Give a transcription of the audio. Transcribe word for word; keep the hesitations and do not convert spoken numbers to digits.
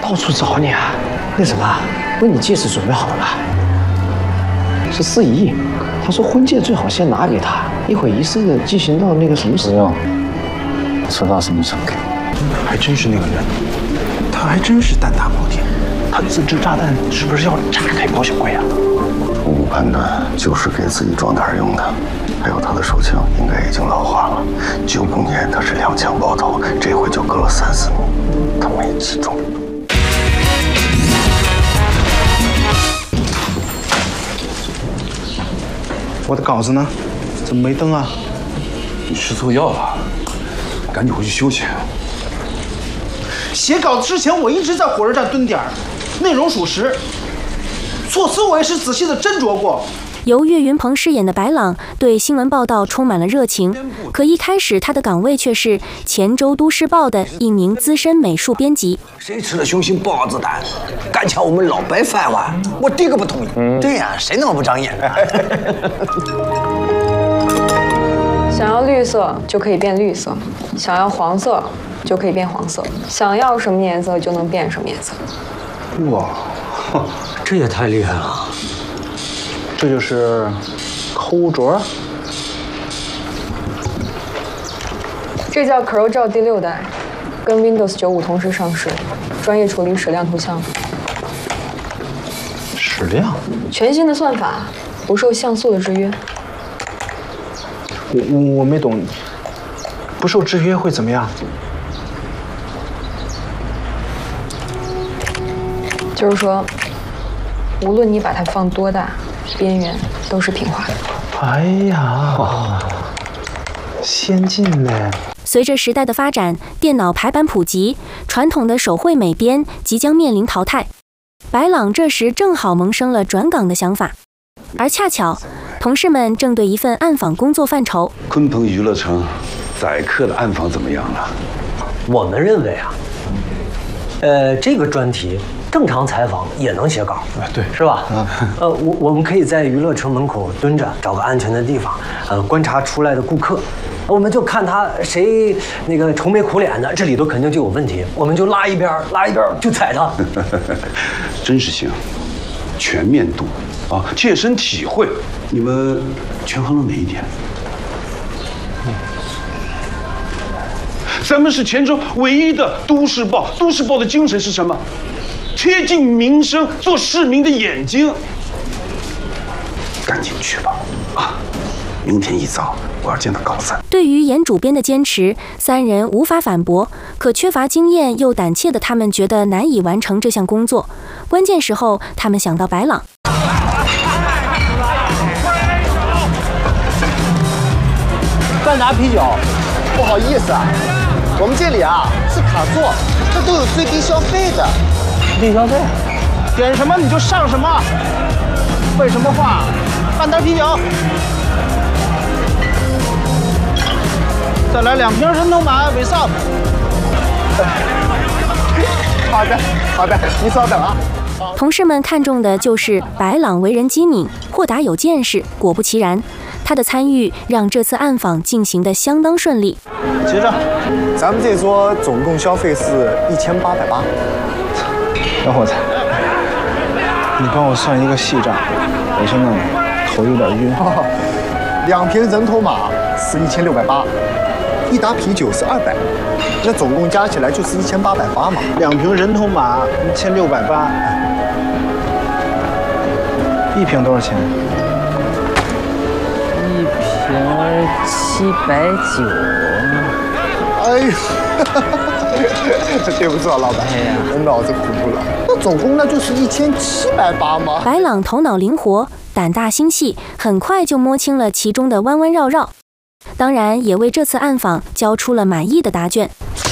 到处找你啊。那什么，问你戒指准备好了吗？是司仪，他说婚戒最好先拿给他，一会仪式进行到那个什么时候？ 不用，说到什么时候给。 还真是那个人，他还真是胆大包天。他自制炸弹是不是要炸开保险柜啊？ 初步判断就是给自己装弹用的。还有他的手枪应该已经老化了，九五年他是两枪爆头，这回就隔了三四米，他没击中。 我的稿子呢？怎么没登啊？ 你吃错药了，赶紧回去休息。 写稿子之前我一直在火车站蹲点儿，内容属实，措辞我也是仔细的斟酌过。 由岳云鹏饰演的白朗对新闻报道充满了热情，可一开始他的岗位却是黔州都市报的一名资深美术编辑。 谁吃了雄心豹子胆，敢抢我们老白饭碗？我第一个不同意。嗯、对呀、啊，谁那么不长眼啊？ 想要绿色就可以变绿色，想要黄色就可以变黄色，想要什么颜色就能变什么颜色。 哇， 这也太厉害了！ 这就是抠镯。 这叫 CorelDRAW 第六代，跟 Windows 九五同时上市，专业处理矢量图像。 矢量？ 全新的算法，不受像素的制约。 我我我没懂，不受制约会怎么样？ 就是说，无论你把它放多大，边缘都是平滑的。 哎呀，先进呢！ 随着时代的发展，电脑排版普及，传统的手绘美编即将面临淘汰。白朗这时正好萌生了转岗的想法，而恰巧，同事们正对一份暗访工作犯愁。 鲲鹏娱乐城宰客的暗访怎么样了？ 我们认为啊，呃，这个专题正常采访也能写稿， 啊，对， 是吧？嗯，呃，我我们可以在娱乐城门口蹲着，找个安全的地方，呃，观察出来的顾客，我们就看他谁那个愁眉苦脸的，这里头肯定就有问题，我们就拉一边，拉一边就踩他。 真实性、全面度啊，切身体会，你们权衡了哪一点？嗯，咱们是黔州唯一的都市报，都市报的精神是什么？贴近民生，做市民的眼睛。赶紧去吧，啊！明天一早我要见到高三。 对于严主编的坚持，三人无法反驳，可缺乏经验又胆怯的他们觉得难以完成这项工作。关键时候，他们想到白朗。 半打啤酒，不好意思啊，我们这里啊是卡座，这都有最低消费的。 最低消费？ 点什么你就上什么。废什么话？半打啤酒。再来两瓶人头马尾少。 好的，好的，你稍等啊。 同事们看中的就是白朗为人机敏、豁达有见识。果不其然，他的参与让这次暗访进行得相当顺利。 结账， 咱们这桌总共消费是一千八百八。 小伙子，你帮我算一个细账，我现在头有点晕。 哦、两瓶人头马是一千六百八，一打啤酒是二百，那总共加起来就是一千八百八嘛。 两瓶人头马一千六百八，一瓶多少钱？ 一瓶七百九。 哎呦，对不住啊，老板，我脑子糊涂了。那总共那就是一千七百八吗？ 白朗头脑灵活，胆大心细，很快就摸清了其中的弯弯绕绕。当然，也为这次暗访交出了满意的答卷。